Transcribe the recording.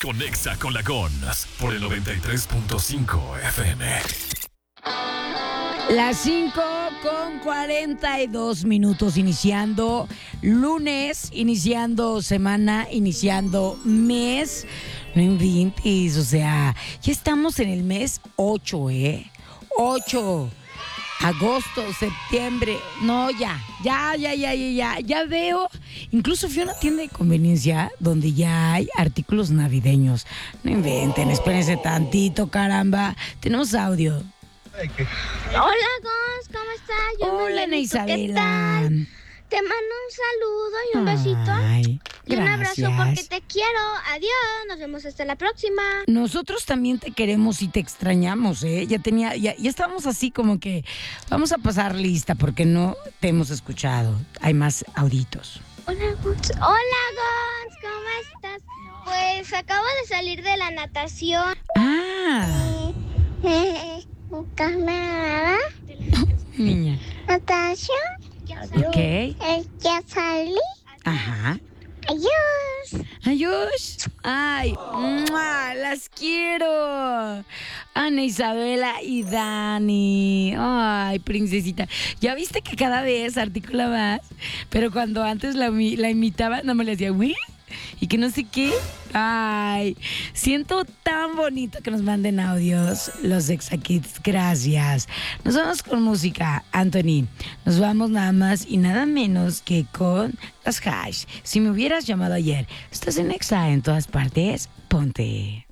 Conexa con la Gons por el 93.5 FM. Las 5:42, iniciando lunes, iniciando semana, iniciando mes. No inventes, o sea, ya estamos en el mes 8, 8. Agosto, septiembre, no, ya veo. Incluso fui a una tienda de conveniencia donde ya hay artículos navideños. No inventen, espérense tantito, caramba. Tenemos audio. Hola, Gons, ¿cómo estás? Hola, Ana Isabela. ¿Qué tal? Te mando un saludo y un besito. Y un abrazo porque te quiero. Adiós, nos vemos hasta la próxima. Nosotros también te queremos y te extrañamos, ¿eh? Ya estábamos así como que vamos a pasar lista porque no te hemos escuchado. Hay más auditos. Hola, Gons, ¿cómo estás? Pues acabo de salir de la natación. Carmen, Niña. Natasha. Ok. Ya salí. Ajá. Adiós. Ay, ¡mua! Las quiero. Ana Isabela y Dani. Ay, princesita. Ya viste que cada vez articula más, pero cuando antes la imitaba, no me le decía, uy, y que no sé qué. Ay, siento tan bonito que nos manden audios los Exakids. Gracias. Nos vamos con música, Anthony. Nos vamos nada más y nada menos que con las Hash. Si me hubieras llamado ayer, estás en Exa en todas partes, ponte.